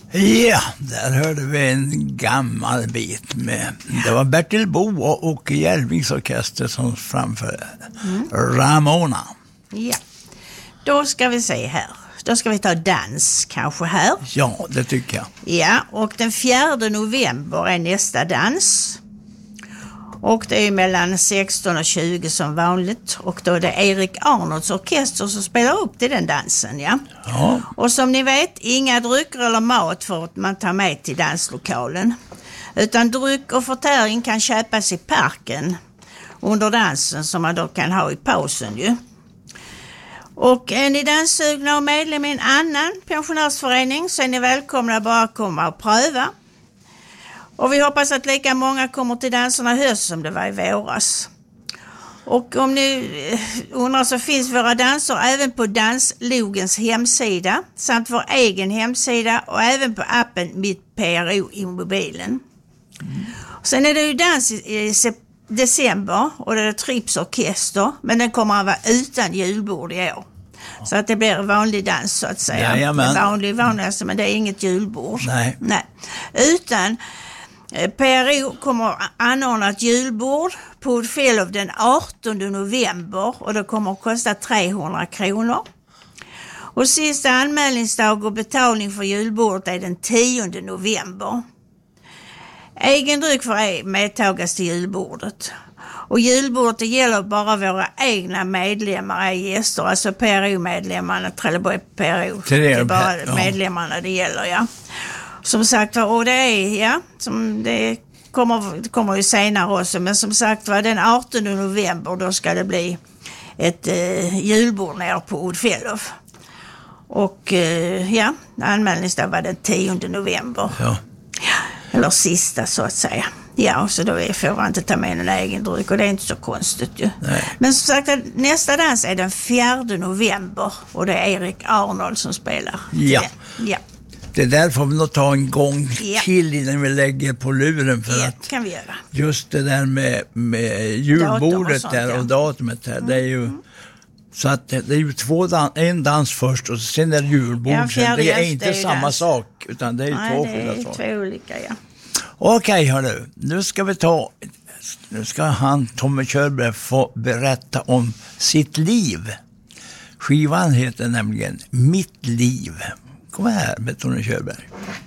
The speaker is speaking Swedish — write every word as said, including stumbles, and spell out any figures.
Ja, där hörde vi en gammal bit med. Det var Bertil Bo och Åke Järvings orkester som framförde mm. Ramona. Ja, då ska vi se här. Då ska vi ta dans kanske här. Ja, det tycker jag. Ja, och den fjärde november är nästa dans. Och det är mellan sexton och tjugo som vanligt. Och då är det Erik Arnolds orkester som spelar upp till den dansen, ja. Ja. Och som ni vet, inga drycker eller mat för att man tar med till danslokalen. Utan dryck och förtäring kan köpas i parken under dansen som man då kan ha i pausen ju. Och är ni danssugna och medlem i en annan pensionärsförening så är ni välkomna att bara komma och pröva. Och vi hoppas att lika många kommer till danserna i höst som det var i våras. Och om ni undrar så finns våra danser även på Danslogens hemsida samt vår egen hemsida och även på appen Mitt P R O i mobilen. Mm. Sen är det ju dans i, i december och det är Trips orkester, men den kommer att vara utan julbord i år. Så att det blir vanlig dans så att säga. Jajamän. Vanlig, vanligaste, men det är inget julbord. Nej. Nej. Utan P R O kommer att anordna ett julbord på Woodfellow den artonde november och det kommer att kosta trehundra kronor. Och sista anmälningsdag och betalning för julbordet är den tionde november. Egen dryck får medtagas till julbordet. Och julbordet det gäller bara våra egna medlemmar, är gäster, alltså P R O-medlemmarna, Trelleborg P R O. Det är bara medlemmarna det gäller, ja. Som sagt, och det är, ja, som det kommer, det kommer ju senare också, men som sagt var den artonde november då ska det bli ett eh, julbord nere på Woodfellow. Och eh, ja, anmälningsdag var den tionde november. Ja. Eller sista så att säga. Ja, så då får man inte ta med en egen dryck och det är inte så konstigt ju. Nej. Men som sagt, nästa dans är den fjärde november och det är Erik Arnold som spelar. Ja. Ja. Det där får vi nog ta en gång ja. till innan vi lägger på luren för ja, att kan vi göra. Just det där med, med julbordet och sånt, där och ja. datumet här, mm. det är ju mm. så att det, det är ju två dan- en dans först och sen är det julbord. Ja, sen. Det är inte det är samma dans. sak utan det är ju Nej, två det skilda är saker. två olika, ja. Okej, hörru. Nu ska vi ta nu ska han Tommy Körberg få berätta om sitt liv. Skivan heter nämligen Mitt liv. Kom här med Tommy Körberg.